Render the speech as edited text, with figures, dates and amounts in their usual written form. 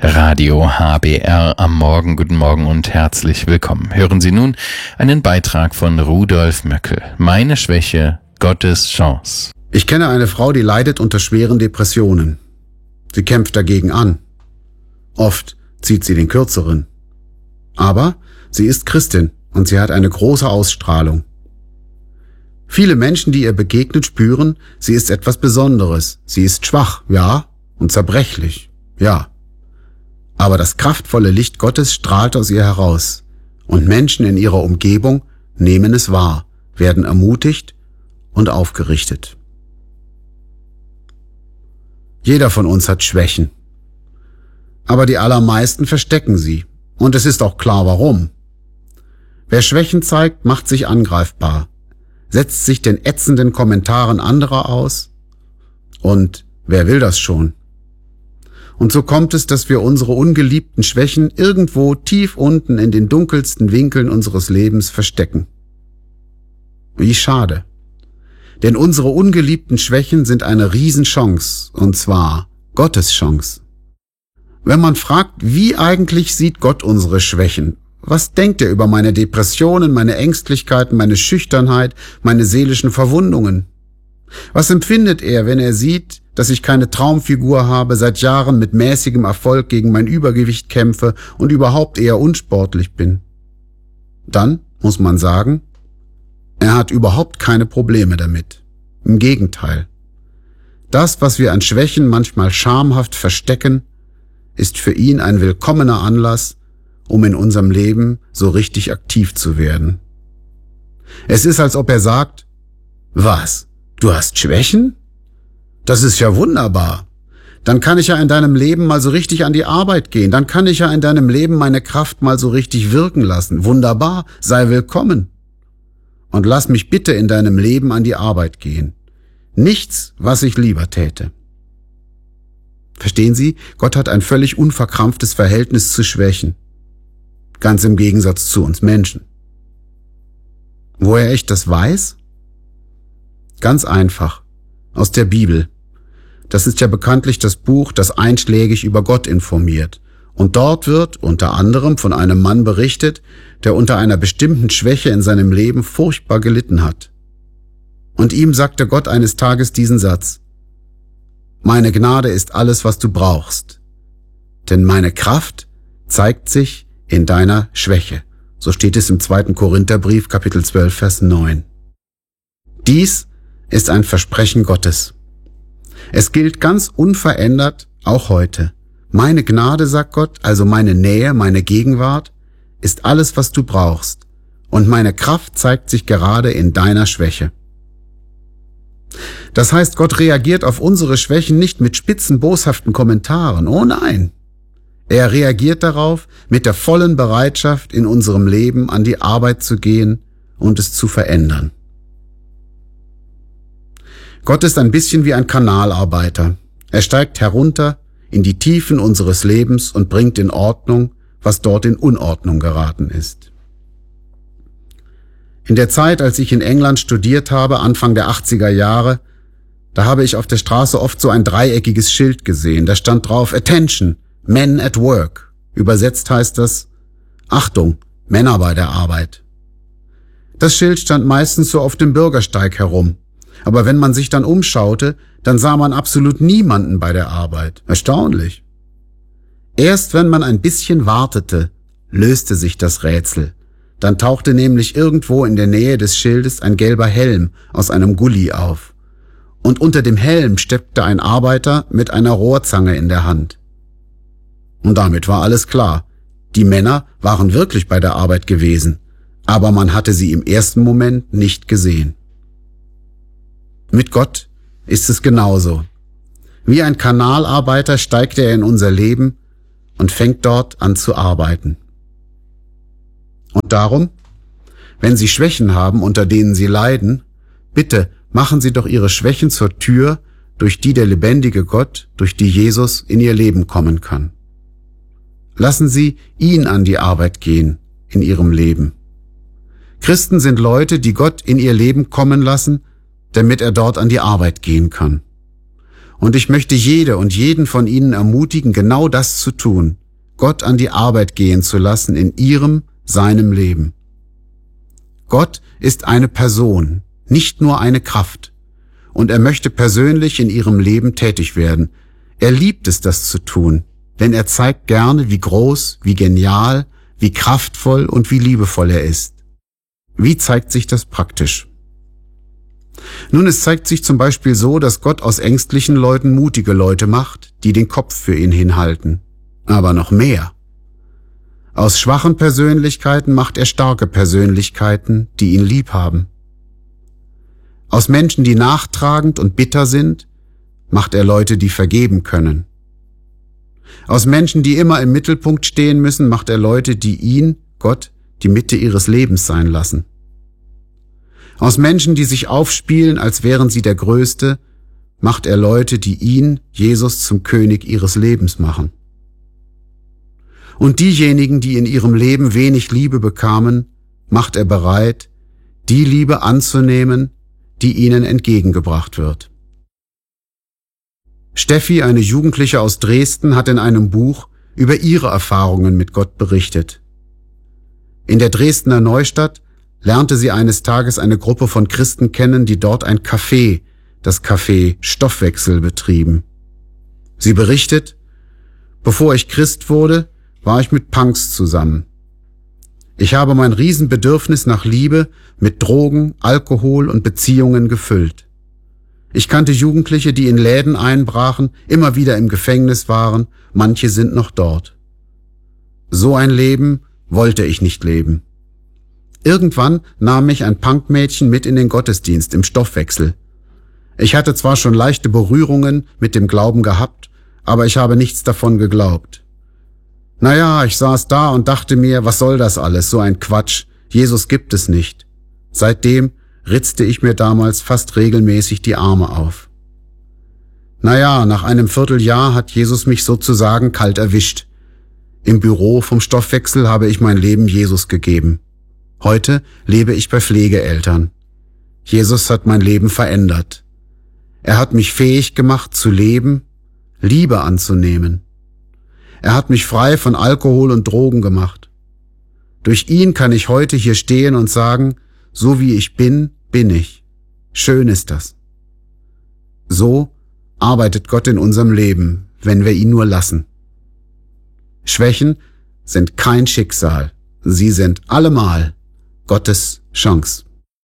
Radio HBR am Morgen. Guten Morgen und herzlich willkommen. Hören Sie nun einen Beitrag von Rudolf Möckel. Meine Schwäche, Gottes Chance. Ich kenne eine Frau, die leidet unter schweren Depressionen. Sie kämpft dagegen an. Oft zieht sie den Kürzeren. Aber sie ist Christin und sie hat eine große Ausstrahlung. Viele Menschen, die ihr begegnen, spüren, sie ist etwas Besonderes. Sie ist schwach, ja, und zerbrechlich, ja. Aber das kraftvolle Licht Gottes strahlt aus ihr heraus. Und Menschen in ihrer Umgebung nehmen es wahr, werden ermutigt und aufgerichtet. Jeder von uns hat Schwächen. Aber die allermeisten verstecken sie. Und es ist auch klar, warum. Wer Schwächen zeigt, macht sich angreifbar, setzt sich den ätzenden Kommentaren anderer aus. Und wer will das schon? Und so kommt es, dass wir unsere ungeliebten Schwächen irgendwo tief unten in den dunkelsten Winkeln unseres Lebens verstecken. Wie schade. Denn unsere ungeliebten Schwächen sind eine Riesenchance, und zwar Gottes Chance. Wenn man fragt, wie eigentlich sieht Gott unsere Schwächen? Was denkt er über meine Depressionen, meine Ängstlichkeiten, meine Schüchternheit, meine seelischen Verwundungen? Was empfindet er, wenn er sieht, dass ich keine Traumfigur habe, seit Jahren mit mäßigem Erfolg gegen mein Übergewicht kämpfe und überhaupt eher unsportlich bin? Dann muss man sagen, er hat überhaupt keine Probleme damit. Im Gegenteil. Das, was wir an Schwächen manchmal schamhaft verstecken, ist für ihn ein willkommener Anlass, um in unserem Leben so richtig aktiv zu werden. Es ist, als ob er sagt, was, du hast Schwächen? Das ist ja wunderbar. Dann kann ich ja in deinem Leben mal so richtig an die Arbeit gehen. Dann kann ich ja in deinem Leben meine Kraft mal so richtig wirken lassen. Wunderbar, sei willkommen. Und lass mich bitte in deinem Leben an die Arbeit gehen. Nichts, was ich lieber täte. Verstehen Sie? Gott hat ein völlig unverkrampftes Verhältnis zu Schwächen. Ganz im Gegensatz zu uns Menschen. Woher ich das weiß? Ganz einfach. Aus der Bibel. Das ist ja bekanntlich das Buch, das einschlägig über Gott informiert. Und dort wird unter anderem von einem Mann berichtet, der unter einer bestimmten Schwäche in seinem Leben furchtbar gelitten hat. Und ihm sagte Gott eines Tages diesen Satz: Meine Gnade ist alles, was du brauchst. Denn meine Kraft zeigt sich in deiner Schwäche. So steht es im 2. Korintherbrief, Kapitel 12, Vers 9. Dies ist ein Versprechen Gottes. Es gilt ganz unverändert auch heute. Meine Gnade, sagt Gott, also meine Nähe, meine Gegenwart, ist alles, was du brauchst. Und meine Kraft zeigt sich gerade in deiner Schwäche. Das heißt, Gott reagiert auf unsere Schwächen nicht mit spitzen, boshaften Kommentaren. Oh nein! Er reagiert darauf mit der vollen Bereitschaft, in unserem Leben an die Arbeit zu gehen und es zu verändern. Gott ist ein bisschen wie ein Kanalarbeiter. Er steigt herunter in die Tiefen unseres Lebens und bringt in Ordnung, was dort in Unordnung geraten ist. In der Zeit, als ich in England studiert habe, Anfang der 80er Jahre, da habe ich auf der Straße oft so ein dreieckiges Schild gesehen. Da stand drauf: Attention, Men at Work. Übersetzt heißt das: Achtung, Männer bei der Arbeit. Das Schild stand meistens so auf dem Bürgersteig herum. Aber wenn man sich dann umschaute, dann sah man absolut niemanden bei der Arbeit. Erstaunlich. Erst wenn man ein bisschen wartete, löste sich das Rätsel. Dann tauchte nämlich irgendwo in der Nähe des Schildes ein gelber Helm aus einem Gully auf. Und unter dem Helm steckte ein Arbeiter mit einer Rohrzange in der Hand. Und damit war alles klar. Die Männer waren wirklich bei der Arbeit gewesen, aber man hatte sie im ersten Moment nicht gesehen. Mit Gott ist es genauso. Wie ein Kanalarbeiter steigt er in unser Leben und fängt dort an zu arbeiten. Und darum, wenn Sie Schwächen haben, unter denen Sie leiden, bitte machen Sie doch Ihre Schwächen zur Tür, durch die der lebendige Gott, durch die Jesus in Ihr Leben kommen kann. Lassen Sie ihn an die Arbeit gehen in Ihrem Leben. Christen sind Leute, die Gott in ihr Leben kommen lassen, damit er dort an die Arbeit gehen kann. Und ich möchte jede und jeden von Ihnen ermutigen, genau das zu tun, Gott an die Arbeit gehen zu lassen in seinem Leben. Gott ist eine Person, nicht nur eine Kraft. Und er möchte persönlich in Ihrem Leben tätig werden. Er liebt es, das zu tun, denn er zeigt gerne, wie groß, wie genial, wie kraftvoll und wie liebevoll er ist. Wie zeigt sich das praktisch? Nun, es zeigt sich zum Beispiel so, dass Gott aus ängstlichen Leuten mutige Leute macht, die den Kopf für ihn hinhalten. Aber noch mehr. Aus schwachen Persönlichkeiten macht er starke Persönlichkeiten, die ihn lieb haben. Aus Menschen, die nachtragend und bitter sind, macht er Leute, die vergeben können. Aus Menschen, die immer im Mittelpunkt stehen müssen, macht er Leute, die ihn, Gott, die Mitte ihres Lebens sein lassen. Aus Menschen, die sich aufspielen, als wären sie der Größte, macht er Leute, die ihn, Jesus, zum König ihres Lebens machen. Und diejenigen, die in ihrem Leben wenig Liebe bekamen, macht er bereit, die Liebe anzunehmen, die ihnen entgegengebracht wird. Steffi, eine Jugendliche aus Dresden, hat in einem Buch über ihre Erfahrungen mit Gott berichtet. In der Dresdner Neustadt lernte sie eines Tages eine Gruppe von Christen kennen, die dort ein Café, das Café Stoffwechsel, betrieben. Sie berichtet: Bevor ich Christ wurde, war ich mit Punks zusammen. Ich habe mein Riesenbedürfnis nach Liebe mit Drogen, Alkohol und Beziehungen gefüllt. Ich kannte Jugendliche, die in Läden einbrachen, immer wieder im Gefängnis waren, manche sind noch dort. So ein Leben wollte ich nicht leben. Irgendwann nahm mich ein Punkmädchen mit in den Gottesdienst im Stoffwechsel. Ich hatte zwar schon leichte Berührungen mit dem Glauben gehabt, aber ich habe nichts davon geglaubt. Naja, ich saß da und dachte mir, was soll das alles, so ein Quatsch, Jesus gibt es nicht. Seitdem ritzte ich mir damals fast regelmäßig die Arme auf. Naja, nach einem Vierteljahr hat Jesus mich sozusagen kalt erwischt. Im Büro vom Stoffwechsel habe ich mein Leben Jesus gegeben. Heute lebe ich bei Pflegeeltern. Jesus hat mein Leben verändert. Er hat mich fähig gemacht zu leben, Liebe anzunehmen. Er hat mich frei von Alkohol und Drogen gemacht. Durch ihn kann ich heute hier stehen und sagen, so wie ich bin, bin ich. Schön ist das. So arbeitet Gott in unserem Leben, wenn wir ihn nur lassen. Schwächen sind kein Schicksal. Sie sind allemal Gottes Chance.